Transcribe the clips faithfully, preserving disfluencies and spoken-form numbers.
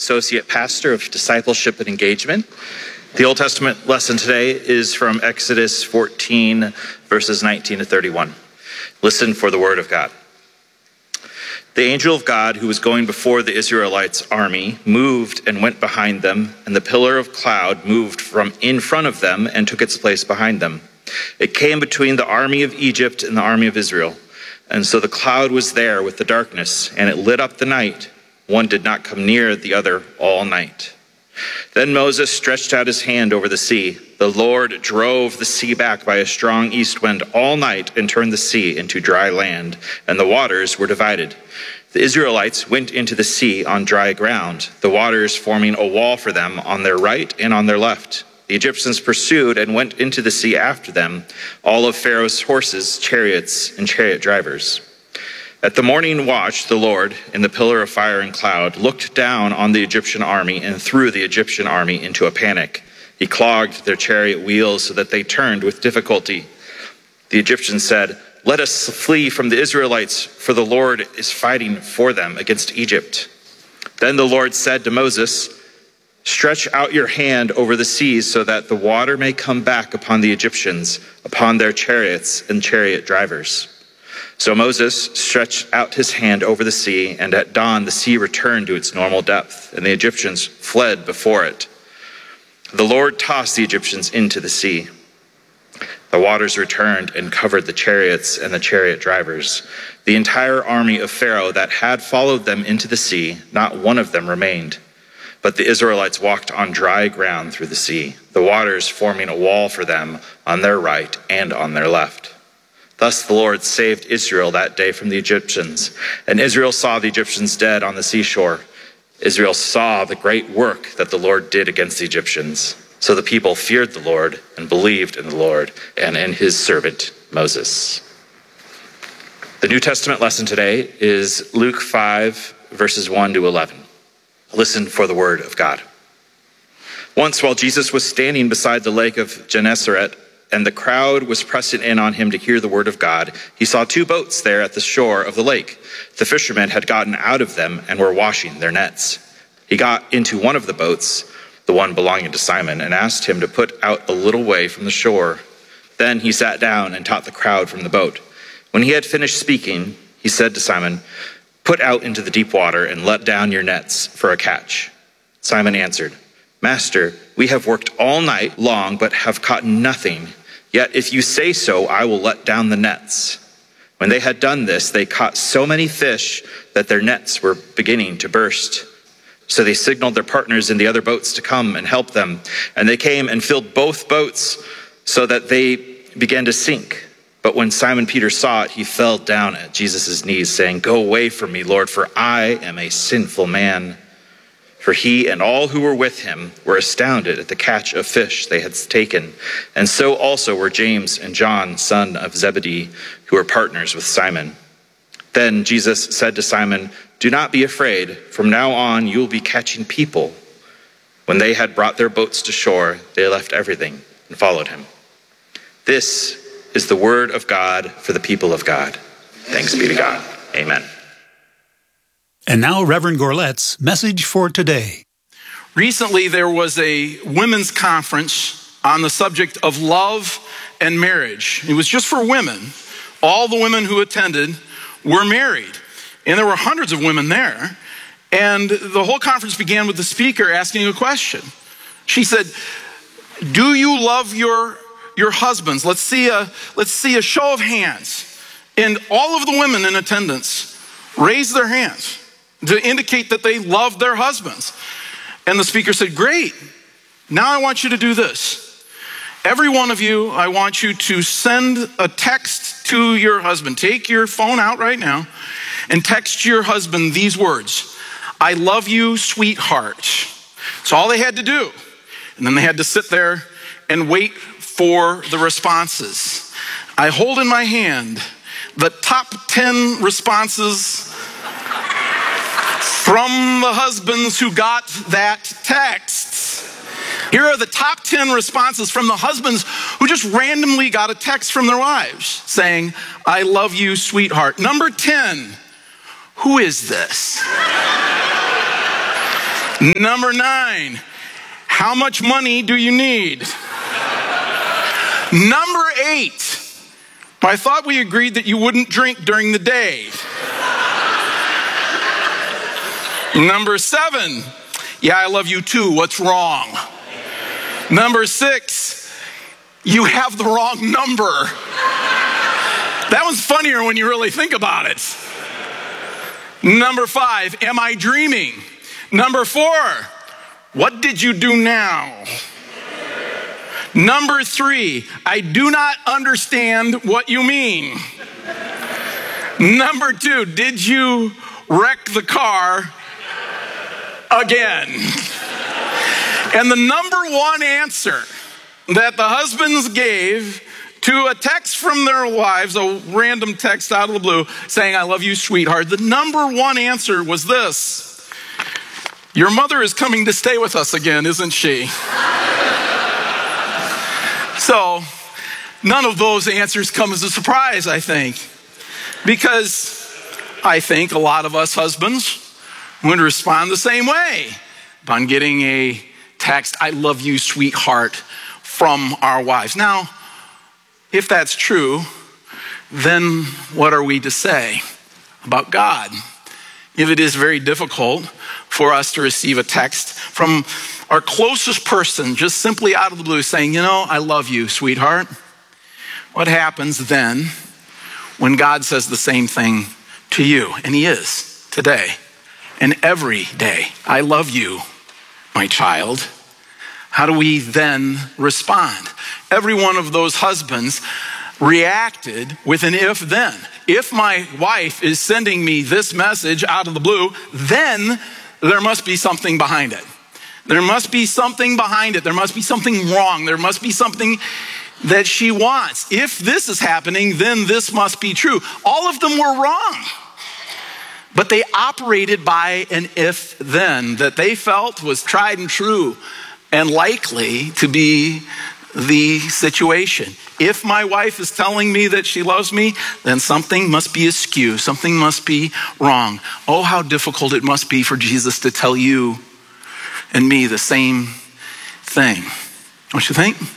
Associate Pastor of Discipleship and Engagement. The Old Testament lesson today is from Exodus fourteen, verses nineteen to thirty-one. Listen for the word of God. The angel of God who was going before the Israelites' army moved and went behind them, and the pillar of cloud moved from in front of them and took its place behind them. It came between the army of Egypt and the army of Israel. And so the cloud was there with the darkness, and it lit up the night. One did not come near the other all night. Then Moses stretched out his hand over the sea. The Lord drove the sea back by a strong east wind all night and turned the sea into dry land, and the waters were divided. The Israelites went into the sea on dry ground, the waters forming a wall for them on their right and on their left. The Egyptians pursued and went into the sea after them, all of Pharaoh's horses, chariots, and chariot drivers. At the morning watch, the Lord, in the pillar of fire and cloud, looked down on the Egyptian army and threw the Egyptian army into a panic. He clogged their chariot wheels so that they turned with difficulty. The Egyptians said, "Let us flee from the Israelites, for the Lord is fighting for them against Egypt." Then the Lord said to Moses, "Stretch out your hand over the seas so that the water may come back upon the Egyptians, upon their chariots and chariot drivers." So Moses stretched out his hand over the sea, and at dawn the sea returned to its normal depth, and the Egyptians fled before it. The Lord tossed the Egyptians into the sea. The waters returned and covered the chariots and the chariot drivers. The entire army of Pharaoh that had followed them into the sea, not one of them remained. But the Israelites walked on dry ground through the sea, the waters forming a wall for them on their right and on their left. Thus the Lord saved Israel that day from the Egyptians, and Israel saw the Egyptians dead on the seashore. Israel saw the great work that the Lord did against the Egyptians. So the people feared the Lord and believed in the Lord and in his servant Moses. The New Testament lesson today is Luke five, verses one to eleven. Listen for the word of God. Once while Jesus was standing beside the lake of Gennesaret, and the crowd was pressing in on him to hear the word of God, he saw two boats there at the shore of the lake. The fishermen had gotten out of them and were washing their nets. He got into one of the boats, the one belonging to Simon, and asked him to put out a little way from the shore. Then he sat down and taught the crowd from the boat. When he had finished speaking, he said to Simon, "Put out into the deep water and let down your nets for a catch." Simon answered, "Master, we have worked all night long but have caught nothing. Yet if you say so, I will let down the nets." When they had done this, they caught so many fish that their nets were beginning to burst. So they signaled their partners in the other boats to come and help them. And they came and filled both boats so that they began to sink. But when Simon Peter saw it, he fell down at Jesus' knees, saying, "Go away from me, Lord, for I am a sinful man." For he and all who were with him were astounded at the catch of fish they had taken. And so also were James and John, son of Zebedee, who were partners with Simon. Then Jesus said to Simon, "Do not be afraid. From now on you will be catching people." When they had brought their boats to shore, they left everything and followed him. This is the word of God for the people of God. Thanks be to God. Amen. And now Reverend Gorlet's message for today. Recently, there was a women's conference on the subject of love and marriage. It was just for women. All the women who attended were married. And there were hundreds of women there. And the whole conference began with the speaker asking a question. She said, "Do you love your, your husbands? Let's see a, let's see a show of hands." And all of the women in attendance raised their hands to indicate that they loved their husbands. And the speaker said, "Great. Now I want you to do this. Every one of you, I want you to send a text to your husband. Take your phone out right now and text your husband these words: 'I love you, sweetheart.'" That's all they had to do. And then they had to sit there and wait for the responses. I hold in my hand the top ten responses from the husbands who got that text. Here are the top ten responses from the husbands who just randomly got a text from their wives saying, "I love you, sweetheart." Number ten, who is this? Number nine, how much money do you need? Number eight, I thought we agreed that you wouldn't drink during the day. Number seven, yeah, I love you too, what's wrong? Number six, you have the wrong number. That one's funnier when you really think about it. Number five, am I dreaming? Number four, what did you do now? Number three, I do not understand what you mean. Number two, did you wreck the car again? And the number one answer that the husbands gave to a text from their wives, a random text out of the blue saying, I love you, sweetheart, the number one answer was this: your mother is coming to stay with us again, isn't she? So, none of those answers come as a surprise, I think, because I think a lot of us husbands would respond the same way upon getting a text, I love you, sweetheart, from our wives. Now, if that's true, then what are we to say about God? If it is very difficult for us to receive a text from our closest person, just simply out of the blue saying, you know, I love you, sweetheart. What happens then when God says the same thing to you? And he is today and every day. I love you, my child. How do we then respond? Every one of those husbands reacted with an if then. If my wife is sending me this message out of the blue, then there must be something behind it. There must be something behind it. There must be something wrong. There must be something that she wants. If this is happening, then this must be true. All of them were wrong. But they operated by an if then that they felt was tried and true and likely to be the situation. If my wife is telling me that she loves me, then something must be askew. Something must be wrong. Oh, how difficult it must be for Jesus to tell you and me the same thing. Don't you think?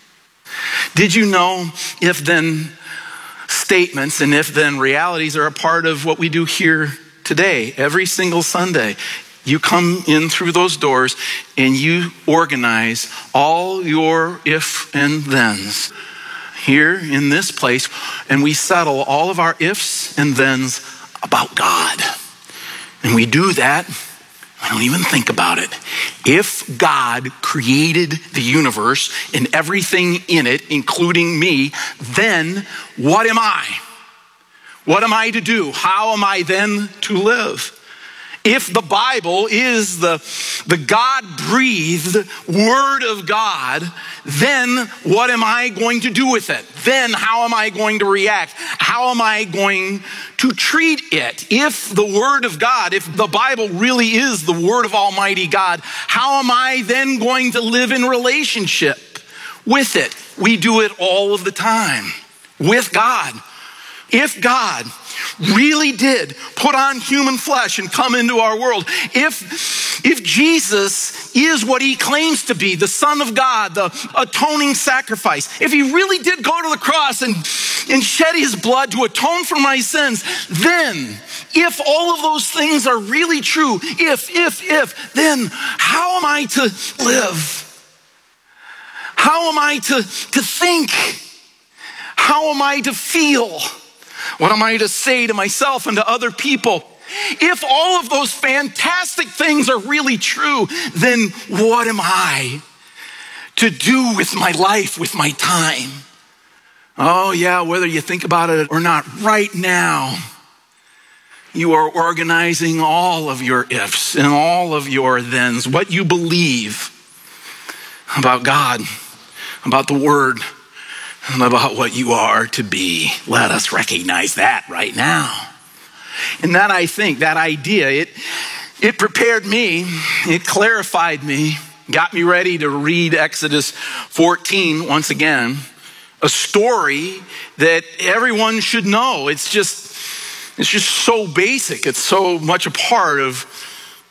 Did you know if then statements and if then realities are a part of what we do here today, every single Sunday? You come in through those doors and you organize all your if and thens here in this place, and we settle all of our ifs and thens about God. And we do that, I don't even think about it. If God created the universe and everything in it, including me, then what am I? What am I to do? How am I then to live? If the Bible is the, the God-breathed Word of God, then what am I going to do with it? Then how am I going to react? How am I going to treat it? If the Word of God, if the Bible really is the Word of Almighty God, how am I then going to live in relationship with it? We do it all of the time with God. If God really did put on human flesh and come into our world, if, if Jesus is what he claims to be, the Son of God, the atoning sacrifice, if he really did go to the cross and, and shed his blood to atone for my sins, then if all of those things are really true, if, if, if, then how am I to live? How am I to, to think? How am I to feel? What am I to say to myself and to other people? If all of those fantastic things are really true, then what am I to do with my life, with my time? Oh yeah, whether you think about it or not, right now, you are organizing all of your ifs and all of your thens, what you believe about God, about the Word, and about what you are to be. Let us recognize that right now. And that, I think, that idea, it, it prepared me, it clarified me, got me ready to read Exodus fourteen once again, a story that everyone should know. It's just, it's just so basic. It's so much a part of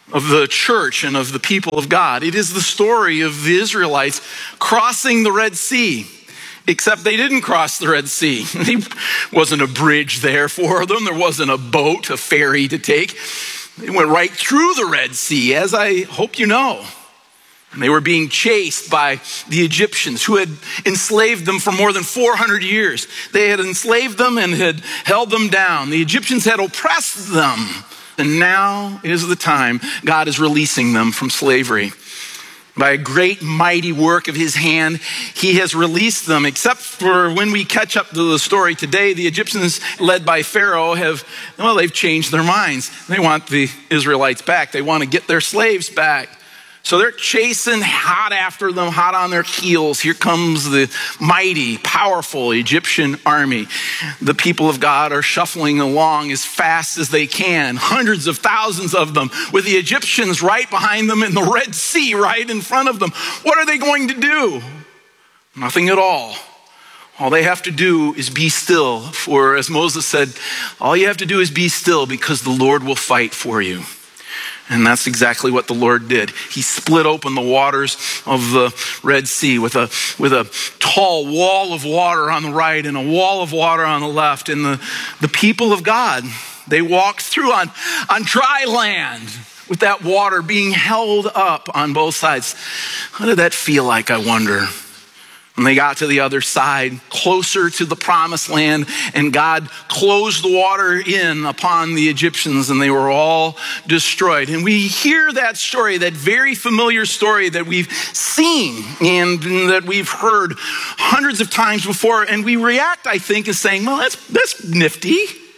of the church and of the people of God. It is the story of the Israelites crossing the Red Sea, except they didn't cross the Red Sea. There wasn't a bridge there for them. There wasn't a boat, a ferry to take. They went right through the Red Sea, as I hope you know. And they were being chased by the Egyptians who had enslaved them for more than four hundred years. They had enslaved them and had held them down. The Egyptians had oppressed them. And now is the time God is releasing them from slavery. By a great mighty work of his hand, he has released them, except for when we catch up to the story today, the Egyptians led by Pharaoh have, well, they've changed their minds. They want the Israelites back. They want to get their slaves back. So they're chasing hot after them, hot on their heels. Here comes the mighty, powerful Egyptian army. The people of God are shuffling along as fast as they can, hundreds of thousands of them, with the Egyptians right behind them and the Red Sea right in front of them. What are they going to do? Nothing at all. All they have to do is be still. For as Moses said, all you have to do is be still because the Lord will fight for you. And that's exactly what the Lord did. He split open the waters of the Red Sea with a, with a tall wall of water on the right and a wall of water on the left. And the, the people of God, they walked through on, on dry land with that water being held up on both sides. How did that feel like, I wonder? When they got to the other side, closer to the promised land, and God closed the water in upon the Egyptians, and they were all destroyed. And we hear that story, that very familiar story that we've seen and that we've heard hundreds of times before, and we react, I think, as saying, well, that's, that's nifty.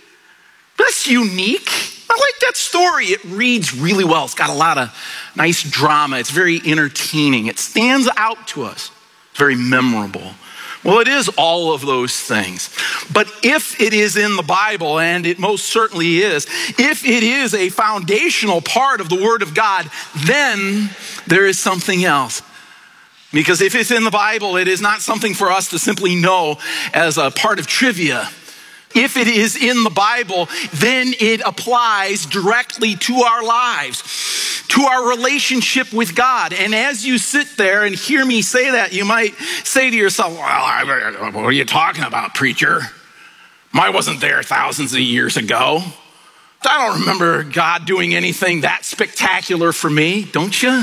That's unique. I like that story. It reads really well. It's got a lot of nice drama. It's very entertaining. It stands out to us. Very memorable. Well, it is all of those things. But if it is in the Bible, and it most certainly is, if it is a foundational part of the Word of God, then there is something else. Because if it's in the Bible, it is not something for us to simply know as a part of trivia. If it is in the Bible, then it applies directly to our lives, to our relationship with God. And as you sit there and hear me say that, you might say to yourself, well, what are you talking about, preacher? I wasn't there thousands of years ago. I don't remember God doing anything that spectacular for me, don't you?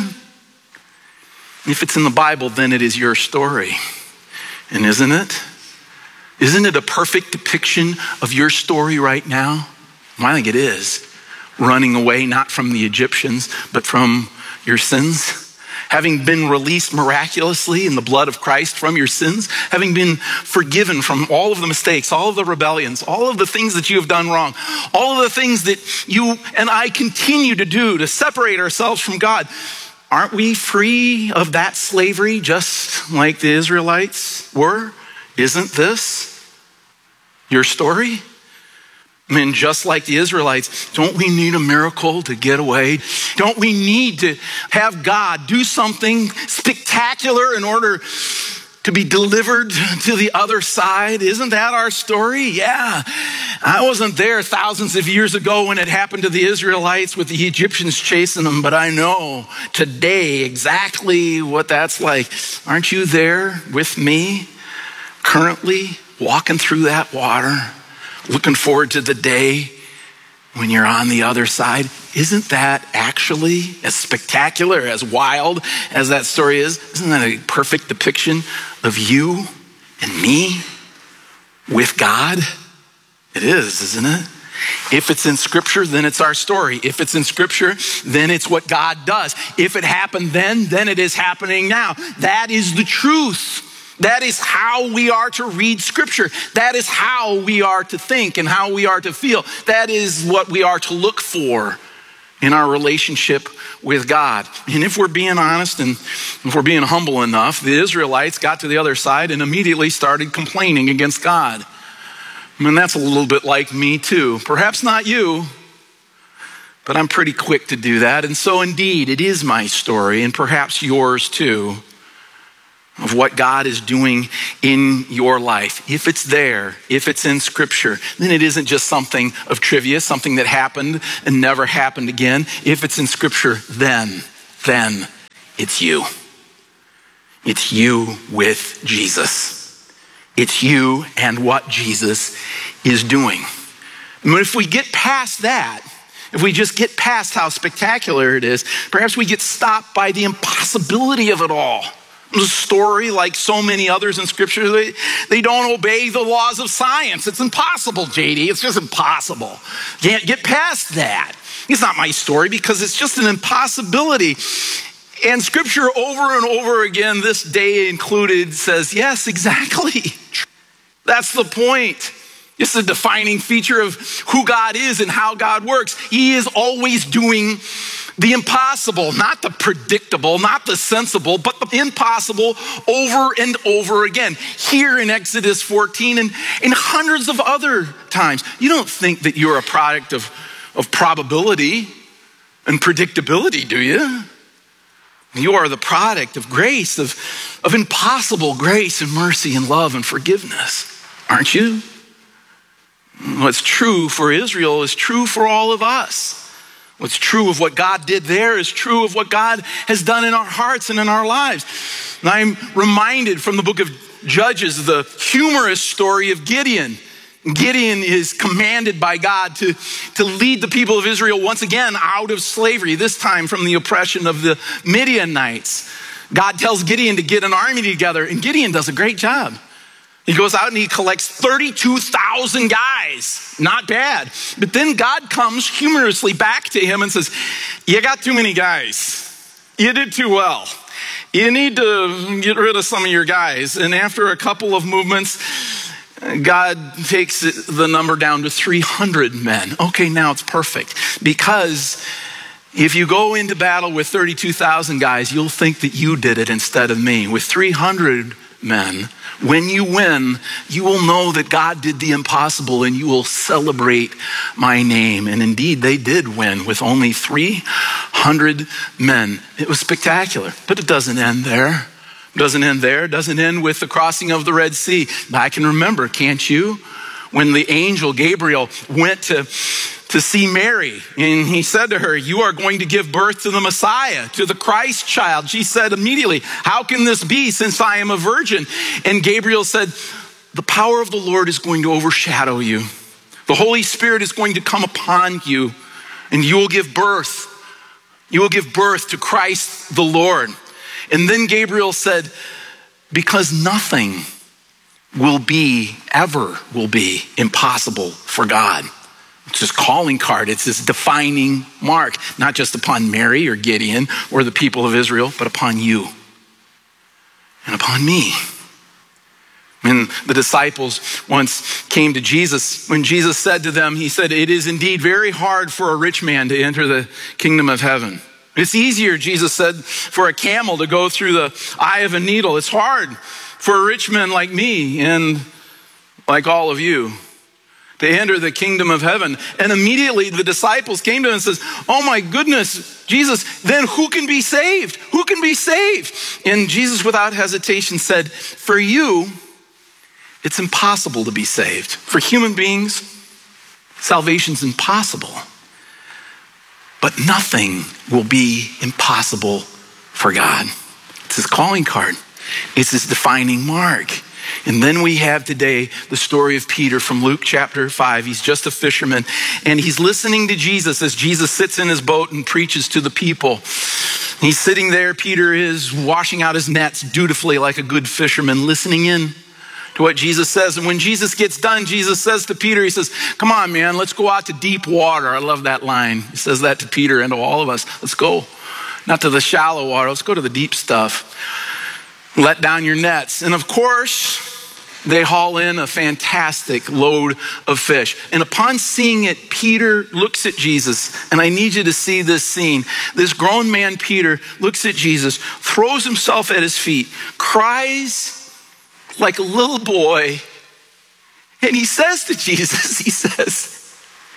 If it's in the Bible, then it is your story. And isn't it? Isn't it a perfect depiction of your story right now? Well, I think it is. Running away not from the Egyptians, but from your sins. Having been released miraculously in the blood of Christ from your sins. Having been forgiven from all of the mistakes, all of the rebellions, all of the things that you have done wrong. All of the things that you and I continue to do to separate ourselves from God. Aren't we free of that slavery just like the Israelites were? Isn't this your story? I mean, just like the Israelites, don't we need a miracle to get away? Don't we need to have God do something spectacular in order to be delivered to the other side? Isn't that our story? Yeah. I wasn't there thousands of years ago when it happened to the Israelites with the Egyptians chasing them, but I know today exactly what that's like. Aren't you there with me? Currently walking through that water, looking forward to the day when you're on the other side. Isn't that actually as spectacular, as wild as that story is? Isn't that a perfect depiction of you and me with God? It is, isn't it? If it's in Scripture, then it's our story. If it's in Scripture, then it's what God does. If it happened then, then it is happening now. That is the truth. That is how we are to read Scripture. That is how we are to think and how we are to feel. That is what we are to look for in our relationship with God. And if we're being honest and if we're being humble enough, the Israelites got to the other side and immediately started complaining against God. I mean, that's a little bit like me too. Perhaps not you, but I'm pretty quick to do that. And so indeed, it is my story and perhaps yours too. of what God is doing in your life. If it's there, if it's in Scripture, then it isn't just something of trivia, something that happened and never happened again. If it's in Scripture, then, then it's you. It's you with Jesus. It's you and what Jesus is doing. And if we get past that, if we just get past how spectacular it is, perhaps we get stopped by the impossibility of it all. The story, like so many others in Scripture, they, they don't obey the laws of science. It's impossible, J D. It's just impossible. Can't get past that. It's not my story because it's just an impossibility. And Scripture over and over again, this day included, says, yes, exactly. That's the point. It's a defining feature of who God is and how God works. He is always doing the impossible, not the predictable, not the sensible, but the impossible over and over again. Here in Exodus fourteen and in hundreds of other times. You don't think that you're a product of, of probability and predictability, do you? You are the product of grace, of, of impossible grace and mercy and love and forgiveness, aren't you? What's true for Israel is true for all of us. What's true of what God did there is true of what God has done in our hearts and in our lives. And I'm reminded from the book of Judges, the humorous story of Gideon. Gideon is commanded by God to, to lead the people of Israel once again out of slavery, this time from the oppression of the Midianites. God tells Gideon to get an army together, and Gideon does a great job. He goes out and he collects thirty-two thousand guys. Not bad. But then God comes humorously back to him and says, you got too many guys. You did too well. You need to get rid of some of your guys. And after a couple of movements, God takes the number down to three hundred men. Okay, now it's perfect. Because if you go into battle with thirty-two thousand guys, you'll think that you did it instead of me. With three hundred men, when you win, you will know that God did the impossible and you will celebrate my name. And indeed, they did win with only three hundred men. It was spectacular, but it doesn't end there. Doesn't end there. Doesn't end with the crossing of the Red Sea. I can remember, can't you? When the angel Gabriel went to, to see Mary and he said to her, you are going to give birth to the Messiah, to the Christ child. She said immediately, how can this be since I am a virgin? And Gabriel said, the power of the Lord is going to overshadow you. The Holy Spirit is going to come upon you and you will give birth. You will give birth to Christ the Lord. And then Gabriel said, because nothing will be, ever will be impossible for God. It's his calling card. It's his defining mark, not just upon Mary or Gideon or the people of Israel, but upon you and upon me. When the disciples once came to Jesus, when Jesus said to them, he said, it is indeed very hard for a rich man to enter the kingdom of heaven. It's easier, Jesus said, for a camel to go through the eye of a needle. It's hard for a rich man like me and like all of you to enter the kingdom of heaven. And immediately the disciples came to him and says, oh my goodness, Jesus, then who can be saved? Who can be saved? And Jesus without hesitation said, for you, it's impossible to be saved. For human beings, salvation's impossible. But nothing will be impossible for God. It's his calling card. It's his defining mark. And then we have today the story of Peter from Luke chapter five. He's just a fisherman and he's listening to Jesus as Jesus sits in his boat and preaches to the people. He's sitting there, Peter is washing out his nets dutifully like a good fisherman, listening in to what Jesus says. And when Jesus gets done, Jesus says to Peter, he says, come on, man, let's go out to deep water. I love that line. He says that to Peter and to all of us. Let's go, not to the shallow water. Let's go to the deep stuff. Let down your nets. And of course, they haul in a fantastic load of fish. And upon seeing it, Peter looks at Jesus. And I need you to see this scene. This grown man, Peter, looks at Jesus, throws himself at his feet, cries like a little boy. And he says to Jesus, he says,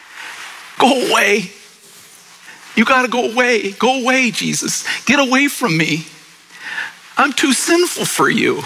go away. You got to go away. Go away, Jesus. Get away from me. I'm too sinful for you.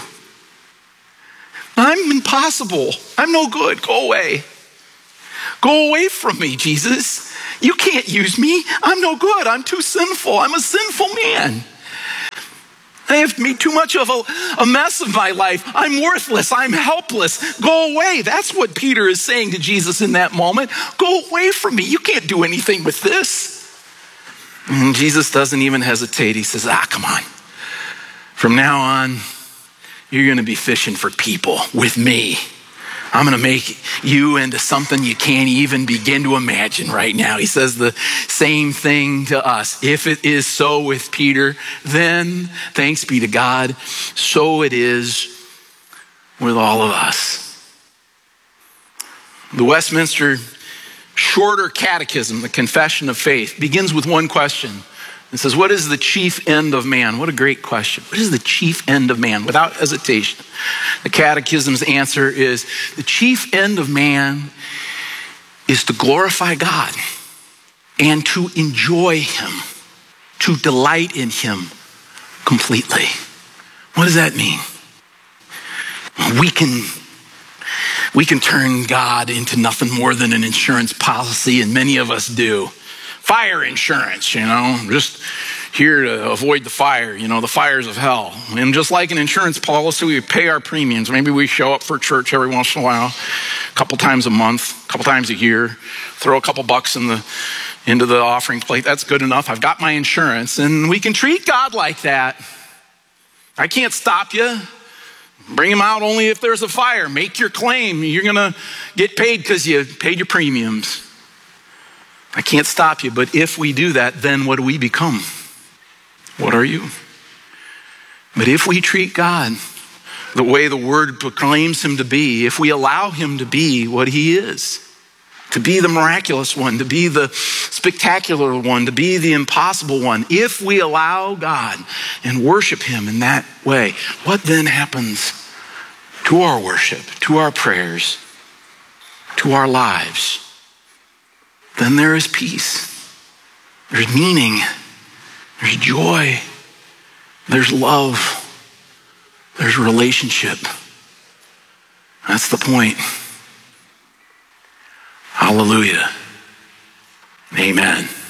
I'm impossible. I'm no good. Go away. Go away from me, Jesus. You can't use me. I'm no good. I'm too sinful. I'm a sinful man. I have made too much of a, a mess of my life. I'm worthless. I'm helpless. Go away. That's what Peter is saying to Jesus in that moment. Go away from me. You can't do anything with this. And Jesus doesn't even hesitate. He says, ah, come on. From now on, you're going to be fishing for people with me. I'm going to make you into something you can't even begin to imagine right now. He says the same thing to us. If it is so with Peter, then thanks be to God, so it is with all of us. The Westminster Shorter Catechism, the Confession of Faith, begins with one question. It says, what is the chief end of man? What a great question. What is the chief end of man? Without hesitation, the Catechism's answer is the chief end of man is to glorify God and to enjoy him, to delight in him completely. What does that mean? We can, we can turn God into nothing more than an insurance policy, and many of us do. Fire insurance, you know, just here to avoid the fire, you know, the fires of hell. And just like an insurance policy, we pay our premiums. Maybe we show up for church every once in a while, a couple times a month, a couple times a year, throw a couple bucks in the into the offering plate. That's good enough. I've got my insurance. And we can treat God like that. I can't stop you. Bring him out only if there's a fire. Make your claim. You're going to get paid because you paid your premiums. I can't stop you, but if we do that, then what do we become? What are you? But if we treat God the way the word proclaims him to be, if we allow him to be what he is, to be the miraculous one, to be the spectacular one, to be the impossible one, if we allow God and worship him in that way, what then happens to our worship, to our prayers, to our lives? Then there is peace, there's meaning, there's joy, there's love, there's relationship. That's the point. Hallelujah. Amen.